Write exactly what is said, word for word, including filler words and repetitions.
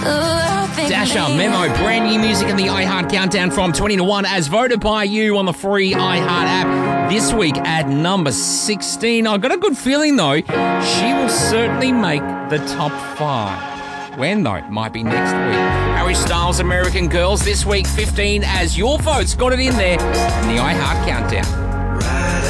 Dasha, Memo, brand new music in the iHeart Countdown from twenty to one as voted by you on the free iHeart app. This week at number sixteen. I've got a good feeling, though, she will certainly make the top five. When, though? Might be next week. Harry Styles, American Girls, this week fifteen as your votes got it in there in the iHeart Countdown.